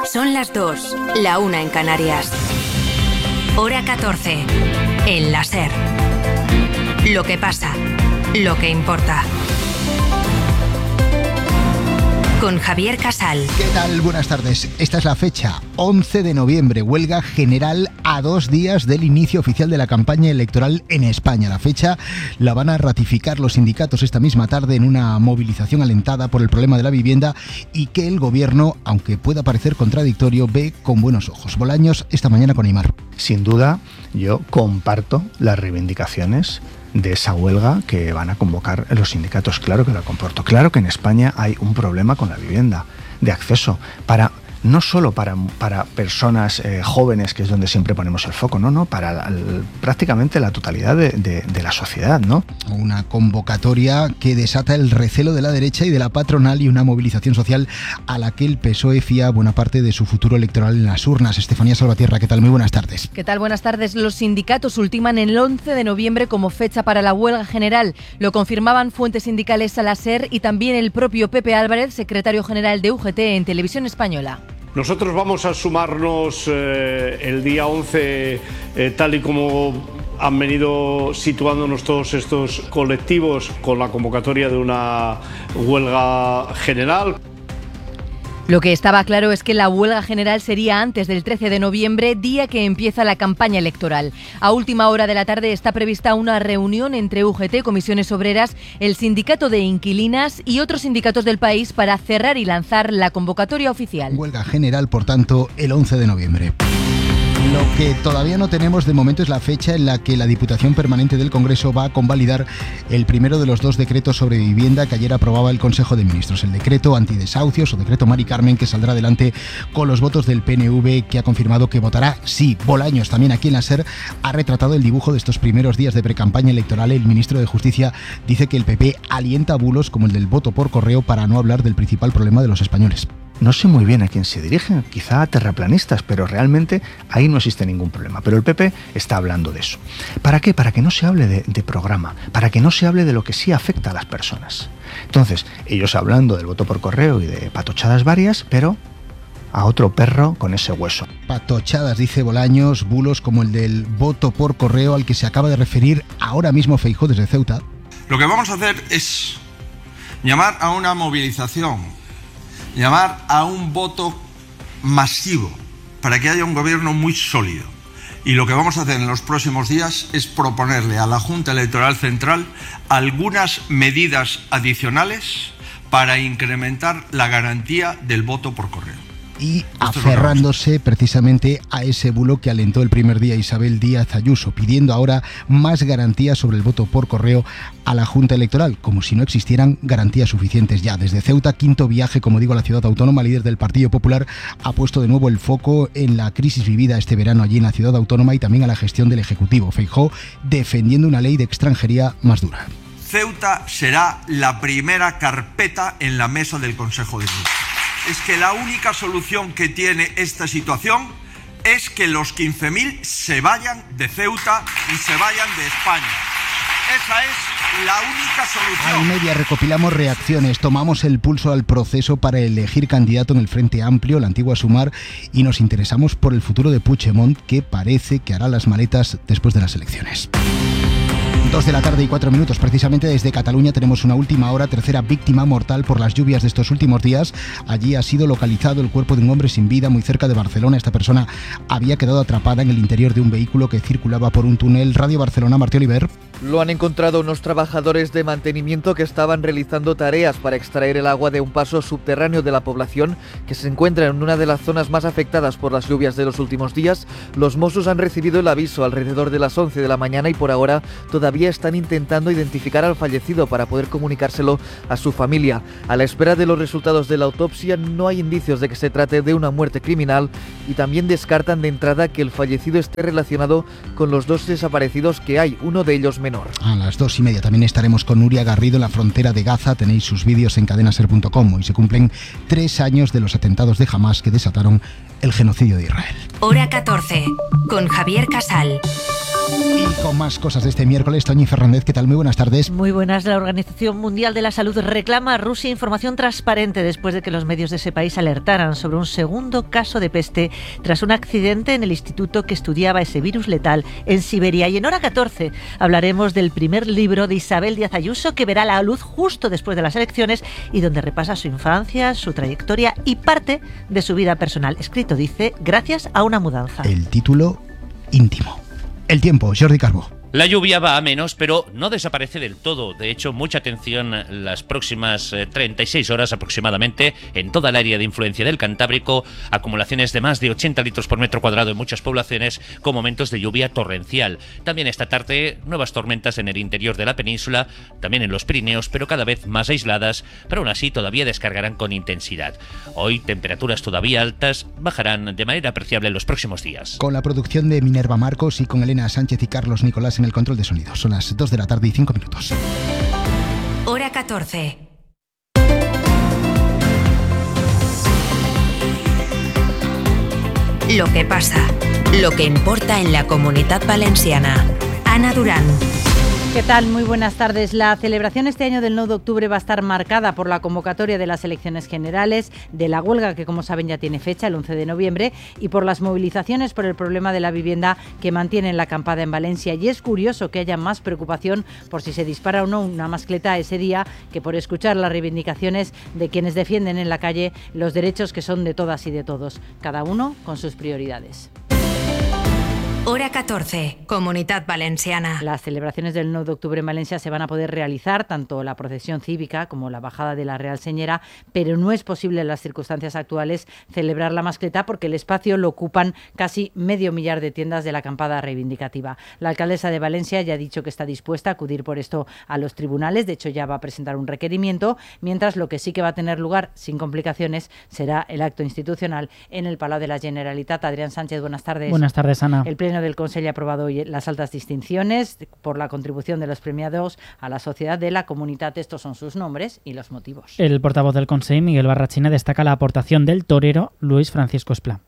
Son las 2, la 1 en Canarias. Hora 14, en la SER. Lo que pasa, lo que importa. Con Javier Casal. ¿Qué tal? Buenas tardes. Esta es la fecha, 11 de noviembre, huelga general a 2 días del inicio oficial de la campaña electoral en España. La fecha la van a ratificar los sindicatos esta misma tarde en una movilización alentada por el problema de la vivienda y que el gobierno, aunque pueda parecer contradictorio, ve con buenos ojos. Bolaños, esta mañana con Aimar. Sin duda, yo comparto las reivindicaciones de esa huelga que van a convocar los sindicatos. Claro que lo comporto. Claro que en España hay un problema con la vivienda de acceso no solo para personas jóvenes, que es donde siempre ponemos el foco, no, para prácticamente la totalidad de la sociedad, ¿no? Una convocatoria que desata el recelo de la derecha y de la patronal y una movilización social a la que el PSOE fía buena parte de su futuro electoral en las urnas. Estefanía Salvatierra, ¿qué tal? Muy buenas tardes. ¿Qué tal? Buenas tardes. Los sindicatos ultiman el 11 de noviembre como fecha para la huelga general. Lo confirmaban fuentes sindicales a la SER y también el propio Pepe Álvarez, secretario general de UGT en Televisión Española. Nosotros vamos a sumarnos el día 11, tal y como han venido situándonos todos estos colectivos con la convocatoria de una huelga general. Lo que estaba claro es que la huelga general sería antes del 13 de noviembre, día que empieza la campaña electoral. A última hora de la tarde está prevista una reunión entre UGT, Comisiones Obreras, el Sindicato de Inquilinas y otros sindicatos del país para cerrar y lanzar la convocatoria oficial. Huelga general, por tanto, el 11 de noviembre. Lo que todavía no tenemos de momento es la fecha en la que la Diputación Permanente del Congreso va a convalidar el primero de los 2 decretos sobre vivienda que ayer aprobaba el Consejo de Ministros. El decreto antidesahucios o decreto Mari Carmen, que saldrá adelante con los votos del PNV, que ha confirmado que votará sí. Bolaños, también aquí en la SER, ha retratado el dibujo de estos primeros días de precampaña electoral. El ministro de Justicia dice que el PP alienta bulos como el del voto por correo para no hablar del principal problema de los españoles. No sé muy bien a quién se dirigen, quizá a terraplanistas, pero realmente ahí no existe ningún problema. Pero el PP está hablando de eso. ¿Para qué? Para que no se hable de programa, para que no se hable de lo que sí afecta a las personas. Entonces, ellos hablando del voto por correo y de patochadas varias, pero a otro perro con ese hueso. Patochadas, dice Bolaños, bulos como el del voto por correo al que se acaba de referir ahora mismo Feijóo desde Ceuta. Lo que vamos a hacer es llamar a una movilización, llamar a un voto masivo para que haya un gobierno muy sólido. Y lo que vamos a hacer en los próximos días es proponerle a la Junta Electoral Central algunas medidas adicionales para incrementar la garantía del voto por correo. Y aferrándose precisamente a ese bulo que alentó el primer día Isabel Díaz Ayuso, pidiendo ahora más garantías sobre el voto por correo a la Junta Electoral, como si no existieran garantías suficientes ya. Desde Ceuta, 5º viaje, como digo, a la ciudad autónoma, líder del Partido Popular ha puesto de nuevo el foco en la crisis vivida este verano allí en la ciudad autónoma y también a la gestión del Ejecutivo. Feijóo defendiendo una ley de extranjería más dura. Ceuta será la primera carpeta en la mesa del Consejo de Ministros. Es que la única solución que tiene esta situación es que los 15.000 se vayan de Ceuta y se vayan de España. Esa es la única solución. Al media recopilamos reacciones, tomamos el pulso al proceso para elegir candidato en el Frente Amplio, la antigua Sumar, y nos interesamos por el futuro de Puigdemont, que parece que hará las maletas después de las elecciones. 2 de la tarde y 4 minutos, precisamente desde Cataluña tenemos una última hora, tercera víctima mortal por las lluvias de estos últimos días. Allí ha sido localizado el cuerpo de un hombre sin vida muy cerca de Barcelona. Esta persona había quedado atrapada en el interior de un vehículo que circulaba por un túnel. Radio Barcelona, Martí Oliver. Lo han encontrado unos trabajadores de mantenimiento que estaban realizando tareas para extraer el agua de un paso subterráneo de la población que se encuentra en una de las zonas más afectadas por las lluvias de los últimos días. Los Mossos han recibido el aviso alrededor de las 11 de la mañana y por ahora todavía están intentando identificar al fallecido para poder comunicárselo a su familia. A la espera de los resultados de la autopsia no hay indicios de que se trate de una muerte criminal y también descartan de entrada que el fallecido esté relacionado con los 2 desaparecidos que hay, uno de ellos menor. A las 2:30 también estaremos con Nuria Garrido en la frontera de Gaza. Tenéis sus vídeos en cadenaser.com. Hoy se cumplen 3 años de los atentados de Hamás que desataron el genocidio de Israel. Hora 14, con Javier Casal. Y con más cosas de este miércoles, Toñi Fernández, ¿qué tal? Muy buenas tardes. Muy buenas. La Organización Mundial de la Salud reclama a Rusia información transparente después de que los medios de ese país alertaran sobre un segundo caso de peste tras un accidente en el instituto que estudiaba ese virus letal en Siberia. Y en Hora 14 hablaremos del primer libro de Isabel Díaz Ayuso, que verá la luz justo después de las elecciones y donde repasa su infancia, su trayectoria y parte de su vida personal. Escrito, dice, gracias a una mudanza. El título íntimo. El tiempo, Jordi Calvo. La lluvia va a menos, pero no desaparece del todo. De hecho, mucha atención las próximas 36 horas aproximadamente en toda el área de influencia del Cantábrico. Acumulaciones de más de 80 litros por metro cuadrado en muchas poblaciones, con momentos de lluvia torrencial. También esta tarde, nuevas tormentas en el interior de la península, también en los Pirineos, pero cada vez más aisladas, pero aún así todavía descargarán con intensidad. Hoy, temperaturas todavía altas bajarán de manera apreciable en los próximos días. Con la producción de Minerva Marcos y con Elena Sánchez y Carlos Nicolás en el control de sonido. Son las 2 de la tarde y 5 minutos. Hora 14. Lo que pasa, lo que importa en la Comunitat Valenciana. Ana Durán. ¿Qué tal? Muy buenas tardes. La celebración este año del 9 de octubre va a estar marcada por la convocatoria de las elecciones generales, de la huelga que, como saben, ya tiene fecha, el 11 de noviembre, y por las movilizaciones por el problema de la vivienda que mantienen la acampada en Valencia. Y es curioso que haya más preocupación por si se dispara o no una mascleta ese día que por escuchar las reivindicaciones de quienes defienden en la calle los derechos que son de todas y de todos, cada uno con sus prioridades. Hora 14, Comunitat Valenciana. Las celebraciones del 9 de octubre en Valencia se van a poder realizar, tanto la procesión cívica como la bajada de la Real Señera, pero no es posible en las circunstancias actuales celebrar la mascleta porque el espacio lo ocupan casi 500.000 de tiendas de la acampada reivindicativa. La alcaldesa de Valencia ya ha dicho que está dispuesta a acudir por esto a los tribunales, de hecho ya va a presentar un requerimiento, mientras lo que sí que va a tener lugar sin complicaciones será el acto institucional en el Palau de la Generalitat. Adrián Sánchez, buenas tardes. Buenas tardes, Ana. El Pleno del Consejo ha aprobado hoy las altas distinciones por la contribución de los premiados a la sociedad de la comunidad. Estos son sus nombres y los motivos. El portavoz del Consejo, Miguel Barrachina, destaca la aportación del torero Luis Francisco Esplá.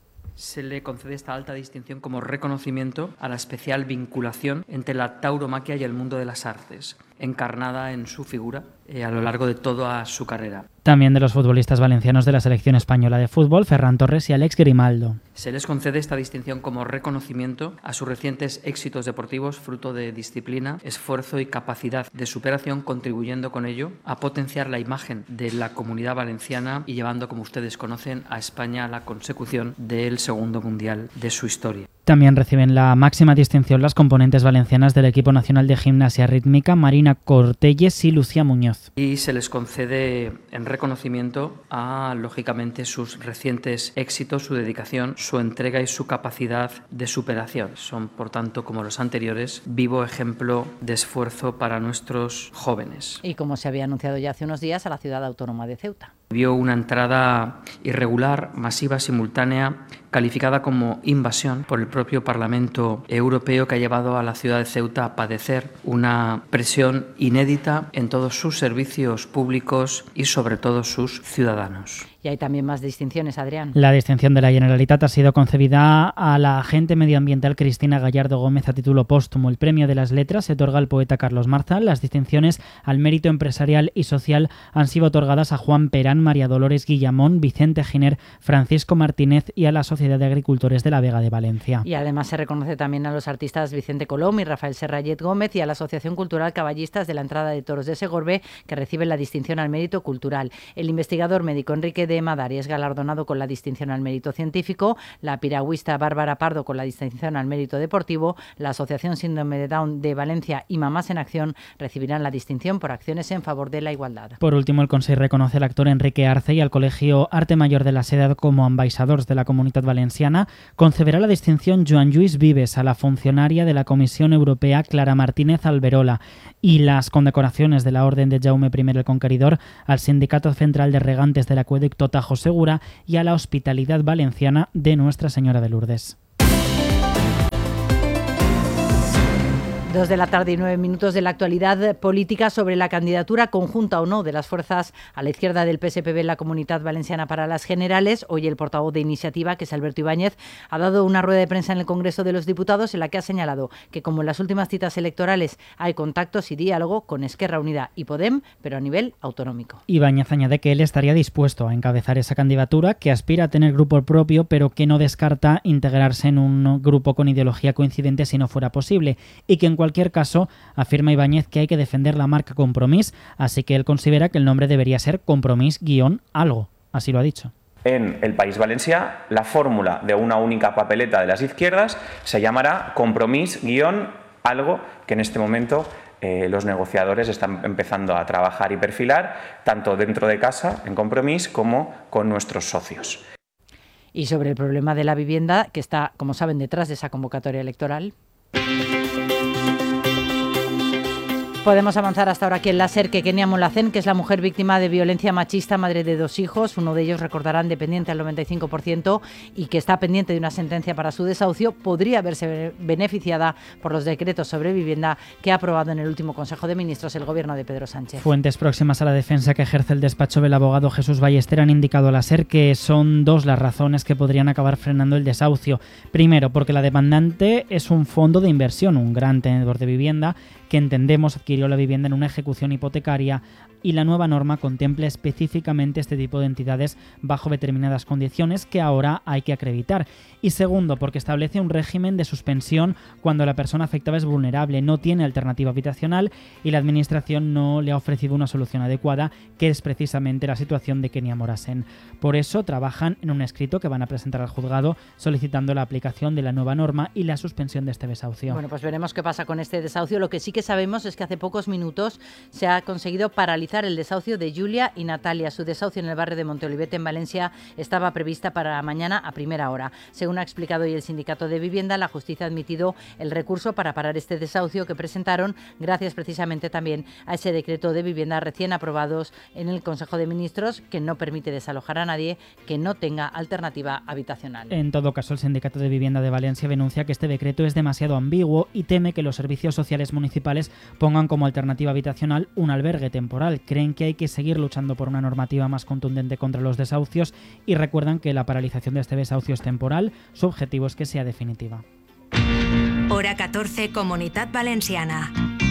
Se le concede esta alta distinción como reconocimiento a la especial vinculación entre la tauromaquia y el mundo de las artes, encarnada en su figura a lo largo de toda su carrera. También de los futbolistas valencianos de la selección española de fútbol, Ferran Torres y Alex Grimaldo. Se les concede esta distinción como reconocimiento a sus recientes éxitos deportivos, fruto de disciplina, esfuerzo y capacidad de superación, contribuyendo con ello a potenciar la imagen de la comunidad valenciana y llevando, como ustedes conocen, a España a la consecución del segundo mundial de su historia. También reciben la máxima distinción las componentes valencianas del equipo nacional de gimnasia rítmica, Marina Cortelles y Lucía Muñoz. Y se les concede en reconocimiento a, lógicamente, sus recientes éxitos, su dedicación, su entrega y su capacidad de superación. Son, por tanto, como los anteriores, vivo ejemplo de esfuerzo para nuestros jóvenes. Y como se había anunciado ya hace unos días, a la ciudad autónoma de Ceuta. Vio una entrada irregular, masiva, simultánea, calificada como invasión por el propio Parlamento Europeo, que ha llevado a la ciudad de Ceuta a padecer una presión inédita en todos sus servicios públicos y sobre todo sus ciudadanos. Y hay también más distinciones, Adrián. La distinción de la Generalitat ha sido concedida a la agente medioambiental Cristina Gallardo Gómez a título póstumo. El premio de las letras se otorga al poeta Carlos Marza. Las distinciones al mérito empresarial y social han sido otorgadas a Juan Perán, María Dolores Guillamón, Vicente Giner, Francisco Martínez y a la Sociedad de Agricultores de la Vega de Valencia. Y además se reconoce también a los artistas Vicente Colom y Rafael Serrallet Gómez y a la Asociación Cultural Caballistas de la Entrada de Toros de Segorbe, que reciben la distinción al mérito cultural. El investigador médico Enrique de Madari es galardonado con la distinción al mérito científico, la piragüista Bárbara Pardo con la distinción al mérito deportivo, la Asociación Síndrome de Down de Valencia y Mamás en Acción recibirán la distinción por acciones en favor de la igualdad. Por último, el Consejo reconoce al actor Enrique Arce y al Colegio Arte Mayor de la Sedad como ambaixadors de la Comunitat Valenciana. Concederá la distinción Joan Lluís Vives a la funcionaria de la Comisión Europea Clara Martínez Alberola y las condecoraciones de la Orden de Jaume I el Conqueridor al Sindicato Central de Regantes del Acueducto Tajo Segura y a la Hospitalidad Valenciana de Nuestra Señora de Lourdes. 2:09 de la actualidad política sobre la candidatura conjunta o no de las fuerzas a la izquierda del PSPB en la Comunitat Valenciana para las generales. Hoy el portavoz de Iniciativa, que es Alberto Ibáñez, ha dado una rueda de prensa en el Congreso de los Diputados en la que ha señalado que, como en las últimas citas electorales, hay contactos y diálogo con Esquerra Unida y Podem, pero a nivel autonómico. Ibáñez añade que él estaría dispuesto a encabezar esa candidatura, que aspira a tener grupo propio, pero que no descarta integrarse en un grupo con ideología coincidente si no fuera posible, y que en cualquier caso afirma Ibáñez que hay que defender la marca Compromís, así que él considera que el nombre debería ser Compromís-algo, así lo ha dicho. En el País Valencià, la fórmula de una única papeleta de las izquierdas se llamará Compromís-algo, que en este momento los negociadores están empezando a trabajar y perfilar, tanto dentro de casa, en Compromís, como con nuestros socios. Y sobre el problema de la vivienda, que está, como saben, detrás de esa convocatoria electoral. Podemos avanzar hasta ahora aquí en la SER que Kenia Molacén, que es la mujer víctima de violencia machista, madre de 2 hijos, uno de ellos, recordarán, dependiente al 95% y que está pendiente de una sentencia para su desahucio, podría verse beneficiada por los decretos sobre vivienda que ha aprobado en el último Consejo de Ministros el gobierno de Pedro Sánchez. Fuentes próximas a la defensa que ejerce el despacho del abogado Jesús Ballester han indicado a la SER que son 2 las razones que podrían acabar frenando el desahucio. Primero, porque la demandante es un fondo de inversión, un gran tenedor de vivienda, que entendemos adquirió la vivienda en una ejecución hipotecaria, y la nueva norma contempla específicamente este tipo de entidades bajo determinadas condiciones que ahora hay que acreditar. Y segundo, porque establece un régimen de suspensión cuando la persona afectada es vulnerable, no tiene alternativa habitacional y la administración no le ha ofrecido una solución adecuada, que es precisamente la situación de Kenia Morasen. Por eso trabajan en un escrito que van a presentar al juzgado solicitando la aplicación de la nueva norma y la suspensión de este desahucio. Bueno, pues veremos qué pasa con este desahucio. Lo que sí que sabemos es que hace pocos minutos se ha conseguido paralizar el desahucio de Julia y Natalia. Su desahucio en el barrio de Monteolivete, en Valencia, estaba prevista para mañana a primera hora. Según ha explicado hoy el Sindicato de Vivienda, la justicia ha admitido el recurso para parar este desahucio que presentaron gracias precisamente también a ese decreto de vivienda recién aprobados en el Consejo de Ministros, que no permite desalojar a nadie que no tenga alternativa habitacional. En todo caso, el Sindicato de Vivienda de Valencia denuncia que este decreto es demasiado ambiguo y teme que los servicios sociales municipales pongan como alternativa habitacional un albergue temporal. Creen que hay que seguir luchando por una normativa más contundente contra los desahucios y recuerdan que la paralización de este desahucio es temporal, su objetivo es que sea definitiva. Hora 14, Comunitat Valenciana.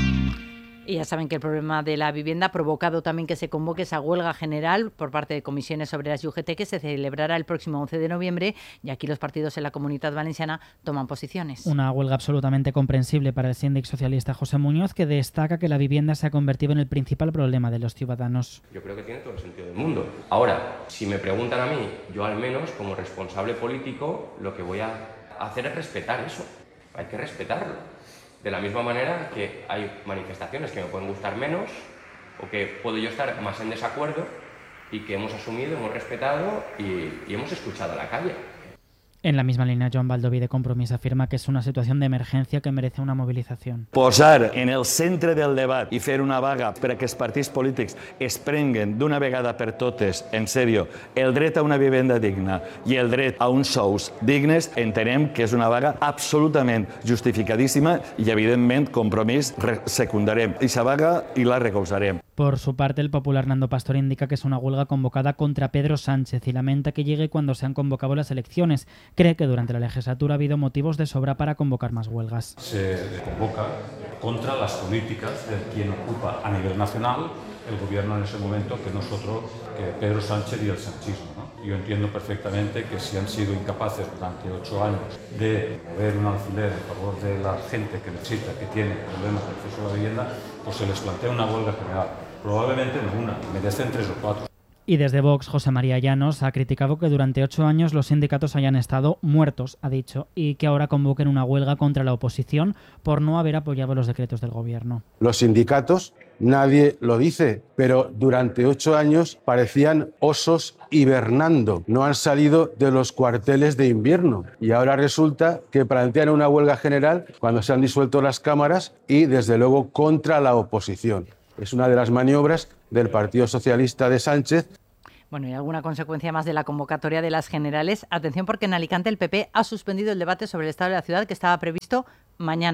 Y ya saben que el problema de la vivienda ha provocado también que se convoque esa huelga general por parte de comisiones obreras y UGT que se celebrará el próximo 11 de noviembre y aquí los partidos en la Comunitat Valenciana toman posiciones. Una huelga absolutamente comprensible para el síndic socialista José Muñoz, que destaca que la vivienda se ha convertido en el principal problema de los ciudadanos. Yo creo que tiene todo el sentido del mundo. Ahora, si me preguntan a mí, yo al menos como responsable político lo que voy a hacer es respetar eso. Hay que respetarlo. De la misma manera que hay manifestaciones que me pueden gustar menos o que puedo yo estar más en desacuerdo y que hemos asumido, hemos respetado y hemos escuchado a la calle. En la misma línea, Joan Baldoví de Compromís afirma que és una situació d'emergència que merece una mobilització. Posar en el centre del debat i fer una vaga per a que els partits polítics es prenguen d'una vegada per totes, en sèrio, el dret a una vivenda digna i el dret a uns sous dignes, entenem que és una vaga absolutament justificadíssima i, evidentment, Compromís secundarem aquesta vaga i la recolzarem. Por su parte, el popular Nando Pastor indica que es una huelga convocada contra Pedro Sánchez y lamenta que llegue cuando se han convocado las elecciones. Cree que durante la legislatura ha habido motivos de sobra para convocar más huelgas. Se convoca contra las políticas de quien ocupa a nivel nacional el gobierno en ese momento, que nosotros, que Pedro Sánchez y el sanchismo, ¿no? Yo entiendo perfectamente que si han sido incapaces durante 8 años de mover un alfiler en favor de la gente que necesita, que tiene problemas de acceso a la vivienda, pues se les plantea una huelga general. Probablemente no una, merecen 3 o 4. Y desde Vox, José María Llanos ha criticado que durante 8 años los sindicatos hayan estado muertos, ha dicho, y que ahora convoquen una huelga contra la oposición por no haber apoyado los decretos del gobierno. Los sindicatos, nadie lo dice, pero durante 8 años parecían osos hibernando. No han salido de los cuarteles de invierno y ahora resulta que plantean una huelga general cuando se han disuelto las cámaras y, desde luego, contra la oposición. Es una de las maniobras del Partido Socialista de Sánchez. Bueno, ¿y alguna consecuencia más de la convocatoria de las generales? Atención, porque en Alicante el PP ha suspendido el debate sobre el estado de la ciudad que estaba previsto mañana.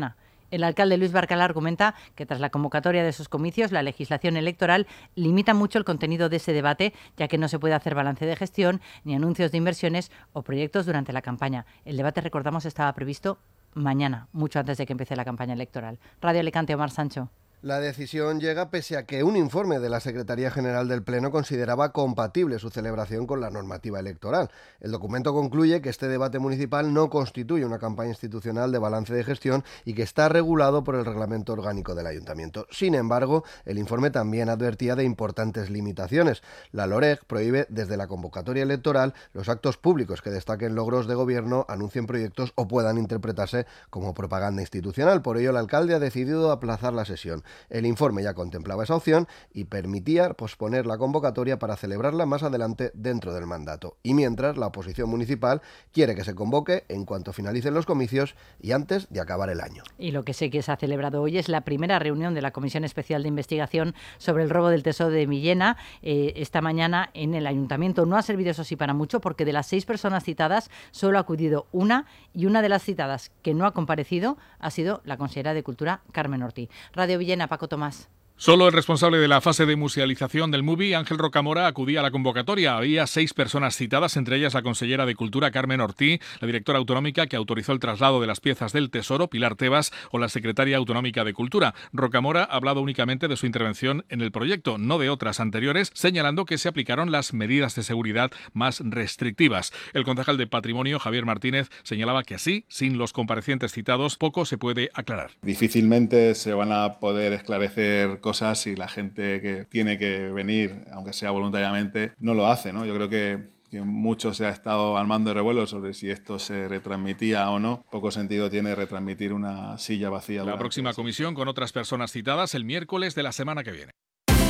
El alcalde Luis Barcala argumenta que tras la convocatoria de esos comicios, la legislación electoral limita mucho el contenido de ese debate, ya que no se puede hacer balance de gestión, ni anuncios de inversiones o proyectos durante la campaña. El debate, recordamos, estaba previsto mañana, mucho antes de que empiece la campaña electoral. Radio Alicante, Omar Sancho. La decisión llega pese a que un informe de la Secretaría General del Pleno consideraba compatible su celebración con la normativa electoral. El documento concluye que este debate municipal no constituye una campaña institucional de balance de gestión y que está regulado por el reglamento orgánico del Ayuntamiento. Sin embargo, el informe también advertía de importantes limitaciones. La LOREG prohíbe desde la convocatoria electoral los actos públicos que destaquen logros de gobierno, anuncien proyectos o puedan interpretarse como propaganda institucional. Por ello, el alcalde ha decidido aplazar la sesión. El informe ya contemplaba esa opción y permitía posponer la convocatoria para celebrarla más adelante dentro del mandato. Y mientras, la oposición municipal quiere que se convoque en cuanto finalicen los comicios y antes de acabar el año. Y lo que sé que se ha celebrado hoy es la primera reunión de la Comisión Especial de Investigación sobre el robo del Tesoro de Millena esta mañana en el Ayuntamiento. No ha servido, eso sí, para mucho, porque de las 6 personas citadas solo ha acudido una, y una de las citadas que no ha comparecido ha sido la consejera de Cultura, Carmen Ortí. Radio Villena, Paco Tomás. Solo el responsable de la fase de musealización del MUBI, Ángel Rocamora, acudía a la convocatoria. Había 6 personas citadas, entre ellas la consellera de Cultura, Carmen Ortí, la directora autonómica que autorizó el traslado de las piezas del Tesoro, Pilar Tebas, o la secretaria autonómica de Cultura. Rocamora ha hablado únicamente de su intervención en el proyecto, no de otras anteriores, señalando que se aplicaron las medidas de seguridad más restrictivas. El concejal de Patrimonio, Javier Martínez, señalaba que así, sin los comparecientes citados, poco se puede aclarar. Difícilmente se van a poder esclarecer cosas y la gente que tiene que venir, aunque sea voluntariamente, no lo hace, ¿no? Yo creo que mucho se ha estado armando de revuelo sobre si esto se retransmitía o no. Poco sentido tiene retransmitir una silla vacía. La próxima comisión con otras personas citadas el miércoles de la semana que viene.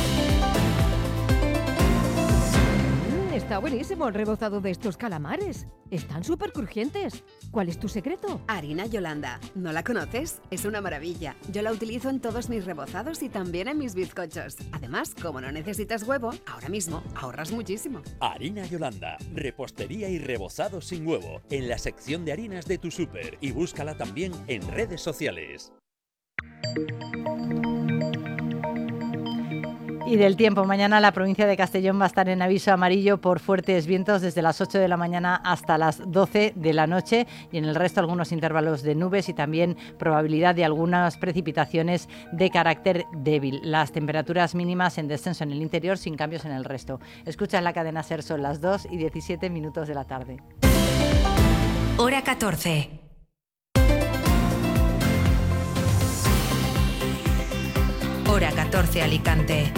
Está buenísimo el rebozado de estos calamares. Están súper crujientes. ¿Cuál es tu secreto? Harina Yolanda. ¿No la conoces? Es una maravilla. Yo la utilizo en todos mis rebozados y también en mis bizcochos. Además, como no necesitas huevo, ahora mismo ahorras muchísimo. Harina Yolanda. Repostería y rebozado sin huevo. En la sección de harinas de tu súper. Y búscala también en redes sociales. Y del tiempo, mañana la provincia de Castellón va a estar en aviso amarillo por fuertes vientos desde las 8 de la mañana hasta las 12 de la noche, y en el resto algunos intervalos de nubes y también probabilidad de algunas precipitaciones de carácter débil. Las temperaturas mínimas en descenso en el interior, sin cambios en el resto. Escucha la cadena SER, son las 2:17 de la tarde. Hora 14. Hora 14 Alicante.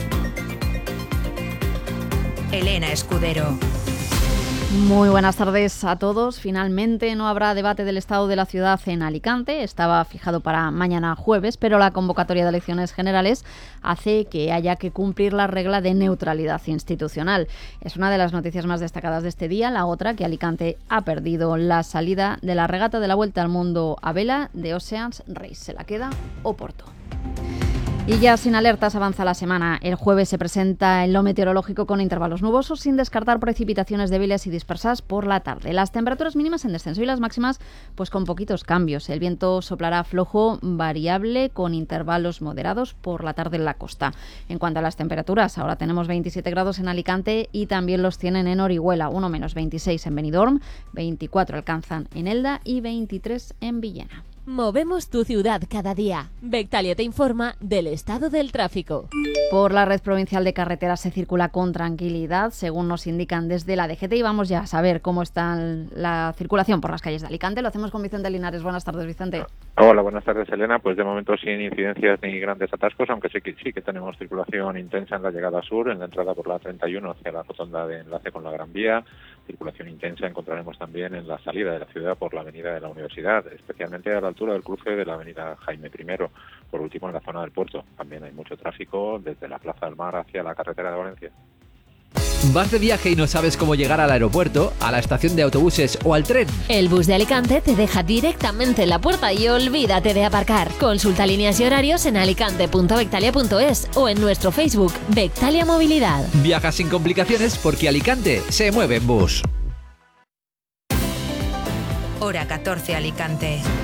Elena Escudero. Muy buenas tardes a todos. Finalmente no habrá debate del estado de la ciudad en Alicante. Estaba fijado para mañana jueves, pero la convocatoria de elecciones generales hace que haya que cumplir la regla de neutralidad institucional. Es una de las noticias más destacadas de este día. La otra, que Alicante ha perdido la salida de la regata de la Vuelta al Mundo a vela de Oceans Race. Se la queda Oporto. Y ya sin alertas avanza la semana. El jueves se presenta en lo meteorológico con intervalos nubosos, sin descartar precipitaciones débiles y dispersas por la tarde. Las temperaturas mínimas en descenso y las máximas pues con poquitos cambios. El viento soplará flojo variable con intervalos moderados por la tarde en la costa. En cuanto a las temperaturas, ahora tenemos 27 grados en Alicante y también los tienen en Orihuela, 1 menos 26 en Benidorm, 24 alcanzan en Elda y 23 en Villena. Movemos tu ciudad cada día. Bectalia te informa del estado del tráfico. Por la red provincial de carreteras se circula con tranquilidad, según nos indican desde la DGT, y vamos ya a saber cómo está la circulación por las calles de Alicante. Lo hacemos con Vicente Linares. Buenas tardes, Vicente. Hola, buenas tardes, Elena. Pues de momento sin incidencias ni grandes atascos, aunque sí que tenemos circulación intensa en la llegada sur, en la entrada por la 31 hacia la rotonda de enlace con la Gran Vía. Circulación intensa encontraremos también en la salida de la ciudad por la avenida de la Universidad, especialmente a la altura del cruce de la avenida Jaime I. Por último, en la zona del puerto también hay mucho tráfico desde la Plaza del Mar hacia la carretera de Valencia. ¿Vas de viaje y no sabes cómo llegar al aeropuerto, a la estación de autobuses o al tren? El bus de Alicante te deja directamente en la puerta y olvídate de aparcar. Consulta líneas y horarios en alicante.bectalia.es o en nuestro Facebook Bectalia Movilidad. Viaja sin complicaciones porque Alicante se mueve en bus. Hora 14 Alicante.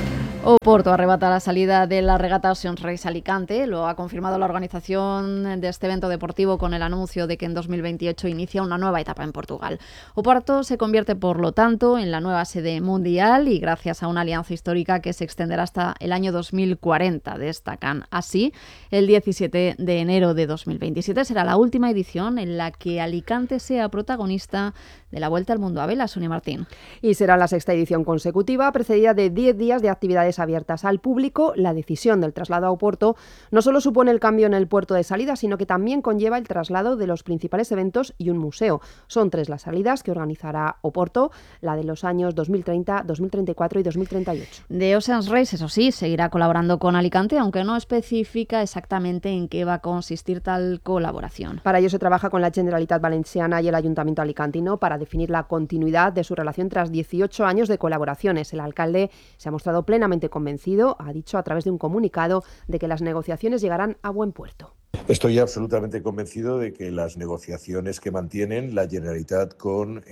Oporto arrebata la salida de la regata Ocean Race Alicante. Lo ha confirmado la organización de este evento deportivo con el anuncio de que en 2028 inicia una nueva etapa en Portugal. Oporto se convierte, por lo tanto, en la nueva sede mundial y gracias a una alianza histórica que se extenderá hasta el año 2040. Destacan así, el 17 de enero de 2027 será la última edición en la que Alicante sea protagonista de la Vuelta al Mundo a Vela. Sonia Martín. Y será la sexta edición consecutiva, precedida de 10 días de actividades abiertas al público. La decisión del traslado a Oporto no solo supone el cambio en el puerto de salida, sino que también conlleva el traslado de los principales eventos y un museo. Son 3 las salidas que organizará Oporto, la de los años 2030, 2034 y 2038. The Ocean Race, eso sí, seguirá colaborando con Alicante, aunque no especifica exactamente en qué va a consistir tal colaboración. Para ello se trabaja con la Generalitat Valenciana y el Ayuntamiento alicantino para definir la continuidad de su relación tras 18 años de colaboraciones. El alcalde se ha mostrado plenamente convencido, ha dicho a través de un comunicado, de que las negociaciones llegarán a buen puerto. Estoy absolutamente convencido de que las negociaciones que mantienen la Generalitat con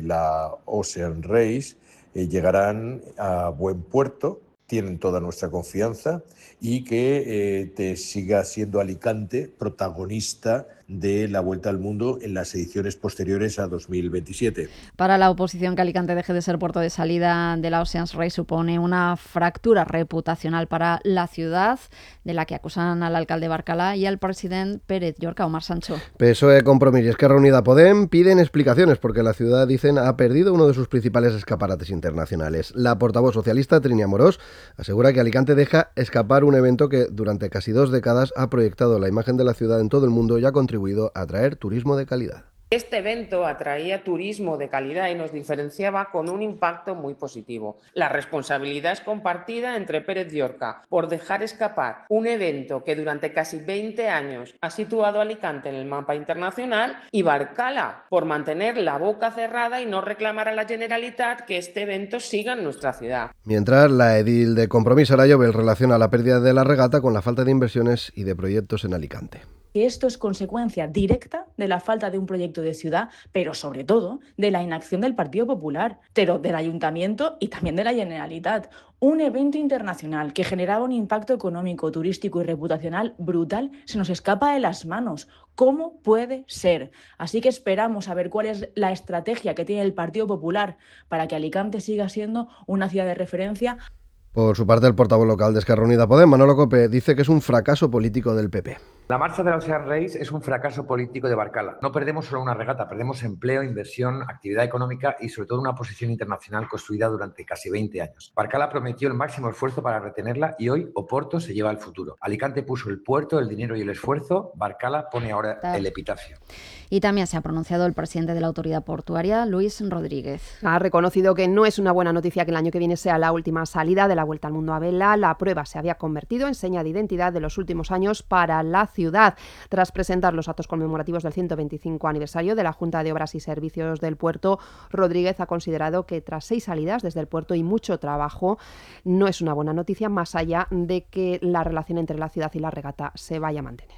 la Ocean Race llegarán a buen puerto, tienen toda nuestra confianza y que siga siendo Alicante protagonista de la Vuelta al Mundo en las ediciones posteriores a 2027. Para la oposición, que Alicante deje de ser puerto de salida de la Ocean Race supone una fractura reputacional para la ciudad, de la que acusan al alcalde Barcala y al presidente Pérez Llorca. Omar Sancho. PSOE, Compromís y Esquerra Unida Podem piden explicaciones porque la ciudad, dicen, ha perdido uno de sus principales escaparates internacionales. La portavoz socialista, Trini Amorós, asegura que Alicante deja escapar un evento que durante casi 2 décadas ha proyectado la imagen de la ciudad en todo el mundo y ha contribuido a atraer turismo de calidad. Este evento atraía turismo de calidad y nos diferenciaba con un impacto muy positivo. La responsabilidad es compartida entre Pérez Llorca por dejar escapar un evento que durante casi 20 años ha situado a Alicante en el mapa internacional, y Barcala por mantener la boca cerrada y no reclamar a la Generalitat que este evento siga en nuestra ciudad. Mientras, la edil de Compromís, Sara Llobel, relaciona la pérdida de la regata con la falta de inversiones y de proyectos en Alicante. Que esto es consecuencia directa de la falta de un proyecto de ciudad, pero sobre todo de la inacción del Partido Popular, pero del Ayuntamiento y también de la Generalitat. Un evento internacional que generaba un impacto económico, turístico y reputacional brutal se nos escapa de las manos. ¿Cómo puede ser? Así que esperamos a ver cuál es la estrategia que tiene el Partido Popular para que Alicante siga siendo una ciudad de referencia. Por su parte, el portavoz local de Esquerra Unida Podem, Manolo Cope, dice que es un fracaso político del PP. La marcha de la Ocean Race es un fracaso político de Barcala. No perdemos solo una regata, perdemos empleo, inversión, actividad económica y sobre todo una posición internacional construida durante casi 20 años. Barcala prometió el máximo esfuerzo para retenerla y hoy Oporto se lleva el futuro. Alicante puso el puerto, el dinero y el esfuerzo. Barcala pone ahora el epitafio. Y también se ha pronunciado el presidente de la autoridad portuaria, Luis Rodríguez. Ha reconocido que no es una buena noticia que el año que viene sea la última salida de la Vuelta al Mundo a Vela. La prueba se había convertido en seña de identidad de los últimos años para la ciudad. Tras presentar los actos conmemorativos del 125 aniversario de la Junta de Obras y Servicios del Puerto, Rodríguez ha considerado que tras 6 salidas desde el puerto y mucho trabajo, no es una buena noticia, más allá de que la relación entre la ciudad y la regata se vaya a mantener.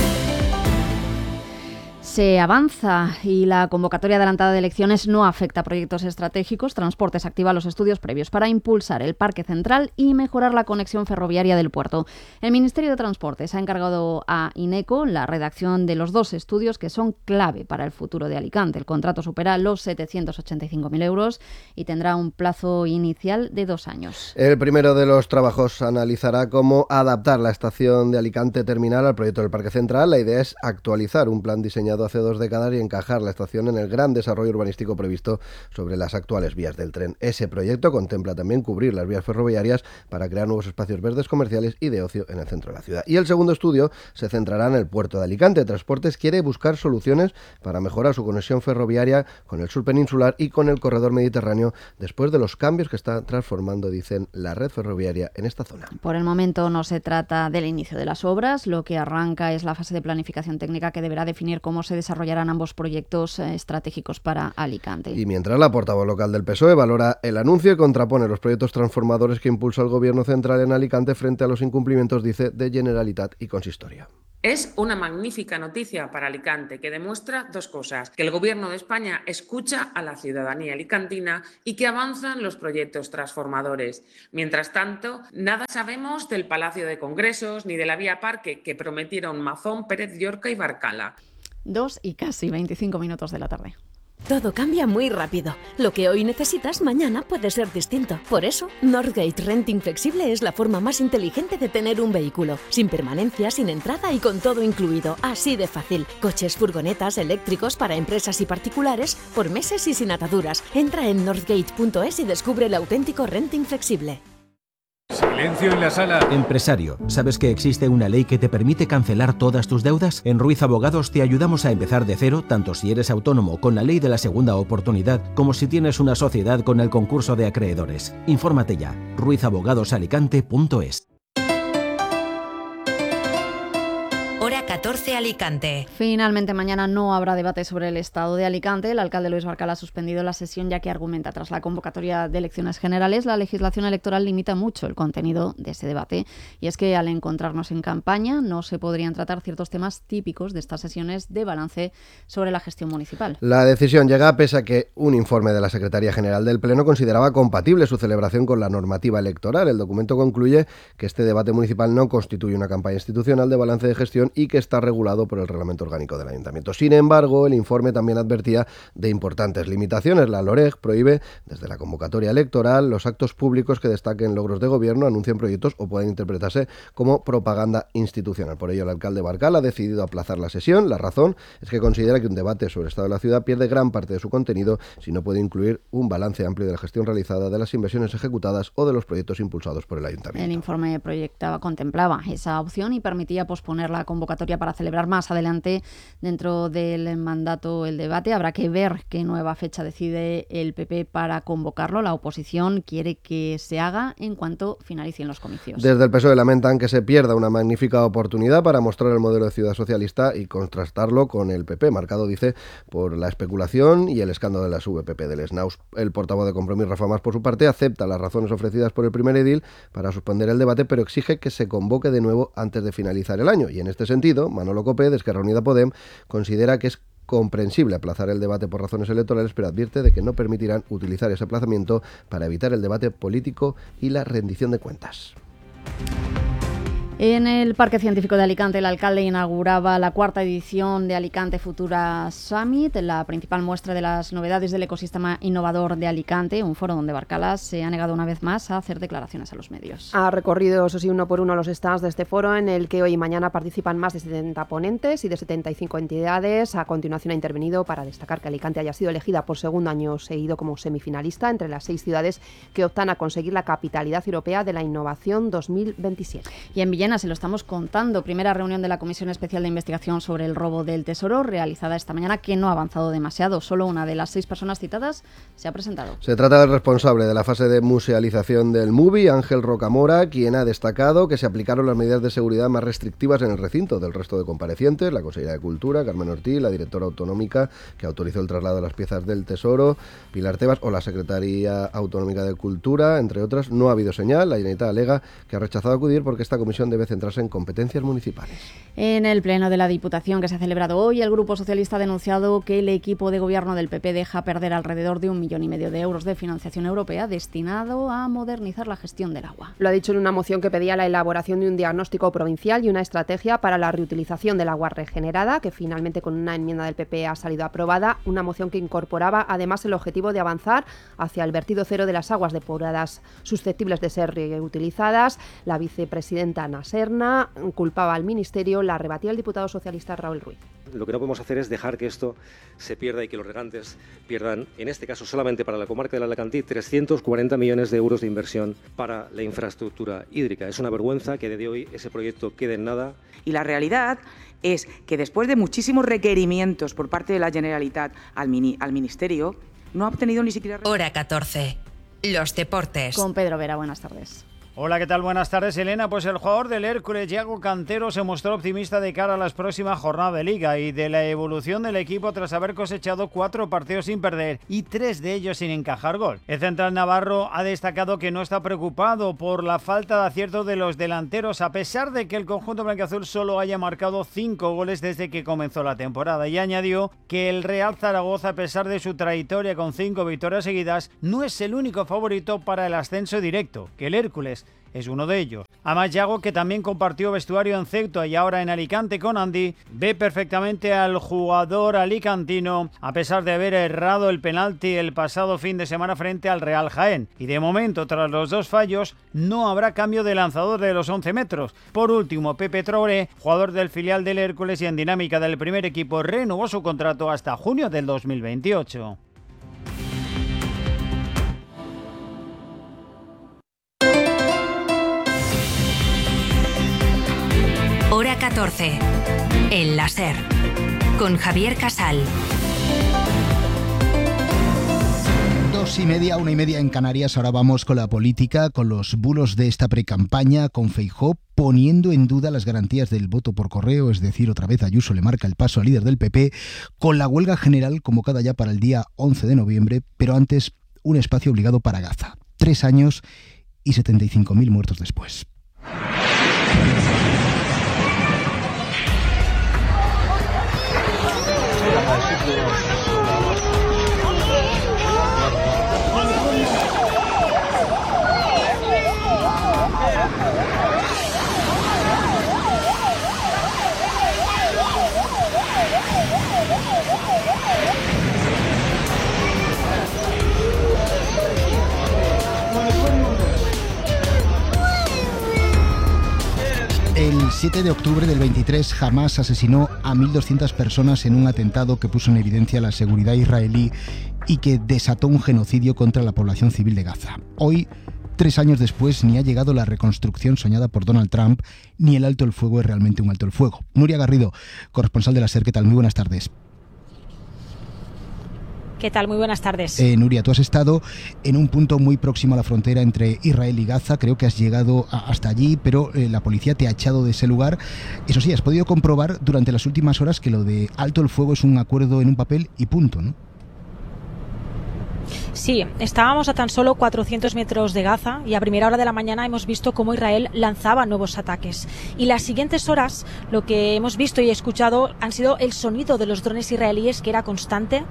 Se avanza y la convocatoria adelantada de elecciones no afecta a proyectos estratégicos. Transportes activa los estudios previos para impulsar el Parque Central y mejorar la conexión ferroviaria del puerto. El Ministerio de Transportes ha encargado a INECO la redacción de los 2 estudios que son clave para el futuro de Alicante. El contrato supera los 785.000 euros y tendrá un plazo inicial de 2 años. El primero de los trabajos analizará cómo adaptar la estación de Alicante Terminal al proyecto del Parque Central. La idea es actualizar un plan diseñado hace 2 décadas y encajar la estación en el gran desarrollo urbanístico previsto sobre las actuales vías del tren. Ese proyecto contempla también cubrir las vías ferroviarias para crear nuevos espacios verdes comerciales y de ocio en el centro de la ciudad. Y el segundo estudio se centrará en el puerto de Alicante. Transportes quiere buscar soluciones para mejorar su conexión ferroviaria con el sur peninsular y con el corredor mediterráneo después de los cambios que está transformando, dicen, la red ferroviaria en esta zona. Por el momento no se trata del inicio de las obras. Lo que arranca es la fase de planificación técnica que deberá definir cómo cómo se desarrollarán ambos proyectos estratégicos para Alicante. Y mientras la portavoz local del PSOE valora el anuncio y contrapone los proyectos transformadores que impulsa el Gobierno central en Alicante frente a los incumplimientos, dice, de Generalitat y Consistoria. Es una magnífica noticia para Alicante que demuestra dos cosas: que el Gobierno de España escucha a la ciudadanía alicantina y que avanzan los proyectos transformadores. Mientras tanto, nada sabemos del Palacio de Congresos ni de la Vía Parque que prometieron Mazón, Pérez Llorca y Barcala. 2 y casi 25 minutos de la tarde. Todo cambia muy rápido. Lo que hoy necesitas, mañana puede ser distinto. Por eso, Northgate Renting Flexible es la forma más inteligente de tener un vehículo. Sin permanencia, sin entrada y con todo incluido. Así de fácil. Coches, furgonetas, eléctricos para empresas y particulares, por meses y sin ataduras. Entra en northgate.es y descubre el auténtico renting flexible. Silencio en la sala. Empresario, ¿sabes que existe una ley que te permite cancelar todas tus deudas? En Ruiz Abogados te ayudamos a empezar de cero, tanto si eres autónomo con la ley de la segunda oportunidad, como si tienes una sociedad con el concurso de acreedores. Infórmate ya. ruizabogadosalicante.es. Hora 14 Alicante. Finalmente mañana no habrá debate sobre el estado de Alicante. El alcalde Luis Barcala ha suspendido la sesión ya que argumenta tras la convocatoria de elecciones generales la legislación electoral limita mucho el contenido de ese debate. Y es que al encontrarnos en campaña no se podrían tratar ciertos temas típicos de estas sesiones de balance sobre la gestión municipal. La decisión llega pese a que un informe de la Secretaría General del Pleno consideraba compatible su celebración con la normativa electoral. El documento concluye que este debate municipal no constituye una campaña institucional de balance de gestión y que está regulado por el Reglamento Orgánico del Ayuntamiento. Sin embargo, el informe también advertía de importantes limitaciones. La LOREG prohíbe, desde la convocatoria electoral, los actos públicos que destaquen logros de gobierno, anuncien proyectos o pueden interpretarse como propaganda institucional. Por ello, el alcalde Barcala ha decidido aplazar la sesión. La razón es que considera que un debate sobre el estado de la ciudad pierde gran parte de su contenido si no puede incluir un balance amplio de la gestión realizada, de las inversiones ejecutadas o de los proyectos impulsados por el Ayuntamiento. El informe contemplaba esa opción y permitía posponer la convocatoria para celebrar más adelante dentro del mandato el debate. Habrá que ver qué nueva fecha decide el PP para convocarlo. La oposición quiere que se haga en cuanto finalicen los comicios. Desde el PSOE lamentan que se pierda una magnífica oportunidad para mostrar el modelo de ciudad socialista y contrastarlo con el PP, marcado, dice, por la especulación y el escándalo de las VPP del SNAUS. El portavoz de Compromís, Rafa Mas, por su parte, acepta las razones ofrecidas por el primer edil para suspender el debate, pero exige que se convoque de nuevo antes de finalizar el año. Y en este sentido, Manolo Copé, de Esquerra Unida Podem, considera que es comprensible aplazar el debate por razones electorales, pero advierte de que no permitirán utilizar ese aplazamiento para evitar el debate político y la rendición de cuentas. En el Parque Científico de Alicante, el alcalde inauguraba la 4ª edición de Alicante Futura Summit, la principal muestra de las novedades del ecosistema innovador de Alicante, un foro donde Barcala se ha negado una vez más a hacer declaraciones a los medios. Ha recorrido, eso sí, uno por uno los stands de este foro, en el que hoy y mañana participan más de 70 ponentes y de 75 entidades. A continuación ha intervenido para destacar que Alicante haya sido elegida por segundo año seguido como semifinalista entre las 6 ciudades que optan a conseguir la Capitalidad Europea de la Innovación 2027. Y en Villena se lo estamos contando. Primera reunión de la Comisión Especial de Investigación sobre el Robo del Tesoro, realizada esta mañana, que no ha avanzado demasiado. Solo una de las 6 personas citadas se ha presentado. Se trata del responsable de la fase de musealización del MUBI, Ángel Rocamora, quien ha destacado que se aplicaron las medidas de seguridad más restrictivas en el recinto. Del resto de comparecientes, la consejera de Cultura, Carmen Ortiz, la directora autonómica que autorizó el traslado de las piezas del Tesoro, Pilar Tebas, o la Secretaría Autonómica de Cultura, entre otras, no ha habido señal. La Generalitat alega que ha rechazado acudir porque esta comisión debe centrarse en competencias municipales. En el pleno de la Diputación que se ha celebrado hoy, el Grupo Socialista ha denunciado que el equipo de gobierno del PP deja perder alrededor de 1,5 millones de euros de financiación europea destinado a modernizar la gestión del agua. Lo ha dicho en una moción que pedía la elaboración de un diagnóstico provincial y una estrategia para la reutilización del agua regenerada, que finalmente con una enmienda del PP ha salido aprobada. Una moción que incorporaba además el objetivo de avanzar hacia el vertido cero de las aguas depuradas susceptibles de ser reutilizadas. La vicepresidenta Ana Serna culpaba al Ministerio, la rebatía el diputado socialista Raúl Ruiz. Lo que no podemos hacer es dejar que esto se pierda y que los regantes pierdan, en este caso solamente para la comarca del Alacantí, 340 millones de euros de inversión para la infraestructura hídrica. Es una vergüenza que desde hoy ese proyecto quede en nada. Y la realidad es que después de muchísimos requerimientos por parte de la Generalitat al Ministerio, no ha obtenido ni siquiera... Hora 14. Los deportes. Con Pedro Vera, buenas tardes. Hola, ¿qué tal? Buenas tardes, Elena. Pues el jugador del Hércules, Yago Cantero, se mostró optimista de cara a las próximas jornadas de Liga y de la evolución del equipo tras haber cosechado 4 partidos sin perder y 3 de ellos sin encajar gol. El central navarro ha destacado que no está preocupado por la falta de acierto de los delanteros, a pesar de que el conjunto blanquiazul solo haya marcado 5 goles desde que comenzó la temporada, y añadió que el Real Zaragoza, a pesar de su trayectoria con 5 victorias seguidas, no es el único favorito para el ascenso directo, que el Hércules es uno de ellos. Además, Yago, que también compartió vestuario en Ceuta y ahora en Alicante con Andy, ve perfectamente al jugador alicantino, a pesar de haber errado el penalti el pasado fin de semana frente al Real Jaén. Y de momento, tras los 2 fallos, no habrá cambio de lanzador de los 11 metros. Por último, Pepe Traoré, jugador del filial del Hércules y en dinámica del primer equipo, renovó su contrato hasta junio del 2028. Hora 14. El láser. Con Javier Casal. 2:30, 1:30 en Canarias. Ahora vamos con la política, con los bulos de esta precampaña, con Feijóo poniendo en duda las garantías del voto por correo, es decir, otra vez Ayuso le marca el paso al líder del PP, con la huelga general convocada ya para el día 11 de noviembre, pero antes un espacio obligado para Gaza. 3 años y 75.000 muertos después. El 7 de octubre del 23, Hamás asesinó a 1.200 personas en un atentado que puso en evidencia la seguridad israelí y que desató un genocidio contra la población civil de Gaza. Hoy, 3 años después, ni ha llegado la reconstrucción soñada por Donald Trump, ni el alto el fuego es realmente un alto el fuego. Nuria Garrido, corresponsal de la SER, ¿qué tal? Muy buenas tardes. ¿Qué tal? Muy buenas tardes. Nuria, tú has estado en un punto muy próximo a la frontera entre Israel y Gaza, creo que has llegado hasta allí, pero la policía te ha echado de ese lugar. Eso sí, has podido comprobar durante las últimas horas que lo de alto el fuego es un acuerdo en un papel y punto, ¿no? Sí, estábamos a tan solo 400 metros de Gaza y a primera hora de la mañana hemos visto cómo Israel lanzaba nuevos ataques. Y las siguientes horas lo que hemos visto y escuchado han sido el sonido de los drones israelíes, que era constante.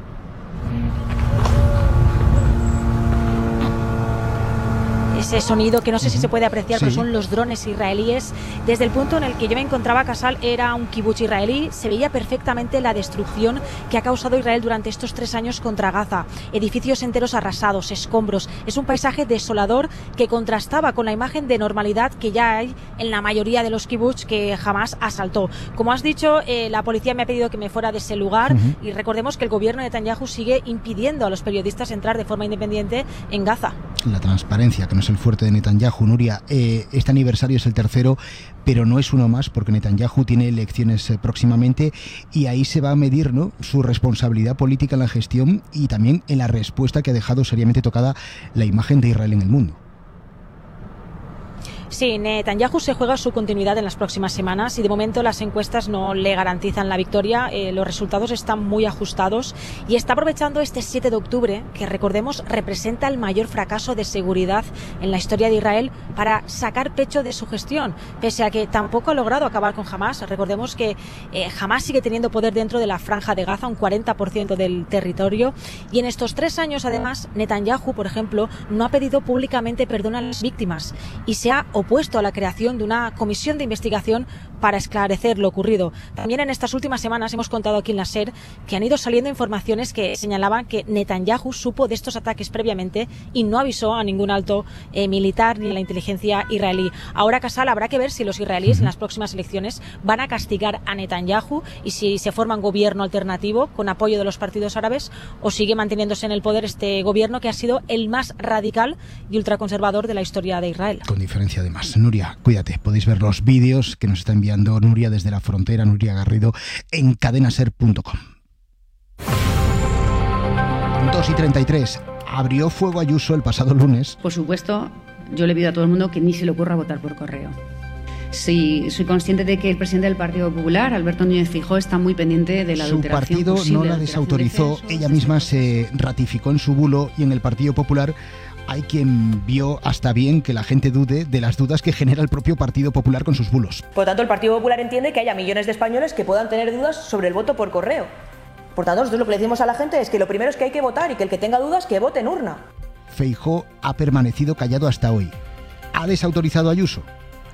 Ese sonido que no sé si se puede apreciar, pero son los drones israelíes. Desde el punto en el que yo me encontraba, Casal, era un kibutz israelí. Se veía perfectamente la destrucción que ha causado Israel durante estos 3 años contra Gaza. Edificios enteros arrasados, escombros. Es un paisaje desolador que contrastaba con la imagen de normalidad que ya hay en la mayoría de los kibutz que jamás asaltó. Como has dicho, la policía me ha pedido que me fuera de ese lugar y recordemos que el gobierno de Netanyahu sigue impidiendo a los periodistas entrar de forma independiente en Gaza. La transparencia, que no es el fuerte de Netanyahu. Nuria, este aniversario es el 3º, pero no es uno más, porque Netanyahu tiene elecciones próximamente y ahí se va a medir, ¿no?, su responsabilidad política en la gestión y también en la respuesta que ha dejado seriamente tocada la imagen de Israel en el mundo. Sí, Netanyahu se juega su continuidad en las próximas semanas y de momento las encuestas no le garantizan la victoria. Los resultados están muy ajustados y está aprovechando este 7 de octubre, que recordemos representa el mayor fracaso de seguridad en la historia de Israel, para sacar pecho de su gestión, pese a que tampoco ha logrado acabar con Hamás. Recordemos que Hamás sigue teniendo poder dentro de la franja de Gaza, un 40% del territorio, y en estos 3 años además Netanyahu, por ejemplo, no ha pedido públicamente perdón a las víctimas y se ha opuesto a la creación de una comisión de investigación para esclarecer lo ocurrido. También en estas últimas semanas hemos contado aquí en la SER que han ido saliendo informaciones que señalaban que Netanyahu supo de estos ataques previamente y no avisó a ningún alto militar ni a la inteligencia israelí. Ahora, Casal, habrá que ver si los israelíes en las próximas elecciones van a castigar a Netanyahu y si se forma un gobierno alternativo con apoyo de los partidos árabes, o sigue manteniéndose en el poder este gobierno que ha sido el más radical y ultraconservador de la historia de Israel. Con diferencia, además. Nuria, cuídate. Podéis ver los vídeos que nos está enviando Nuria desde la frontera, Nuria Garrido, en cadenaser.com. 2:33. Abrió fuego Ayuso el pasado lunes. Por supuesto, Yo le pido a todo el mundo que ni se le ocurra votar por correo. Sí, soy consciente de que el presidente del Partido Popular, Alberto Núñez Feijóo, está muy pendiente de la adulteración. Su partido no la desautorizó, ella misma se ratificó en su bulo, y en el Partido Popular hay quien vio hasta bien que la gente dude de las dudas que genera el propio Partido Popular con sus bulos. Por tanto, el Partido Popular entiende que haya millones de españoles que puedan tener dudas sobre el voto por correo. Por tanto, nosotros lo que le decimos a la gente es que lo primero es que hay que votar, y que el que tenga dudas, que vote en urna. Feijóo ha permanecido callado hasta hoy. ¿Ha desautorizado a Ayuso?